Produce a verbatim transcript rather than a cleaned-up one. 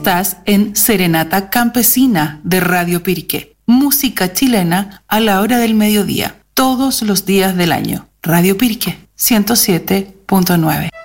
Estás en Serenata Campesina de Radio Pirque. Música chilena a la hora del mediodía, todos los días del año. Radio Pirque, ciento siete punto nueve.